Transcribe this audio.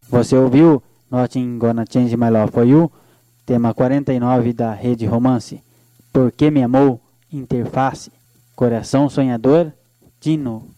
Você ouviu Nothing Gonna Change My Love For You, tema 49 da Rede Romance. Por que me amou? Interface. Coração sonhador, Dino.